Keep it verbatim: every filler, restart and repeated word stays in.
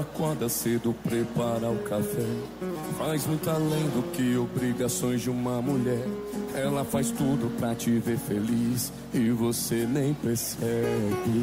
acorda cedo, prepara o café. Faz muito além do que obrigações de uma mulher. Ela faz tudo pra te ver feliz e você nem percebe.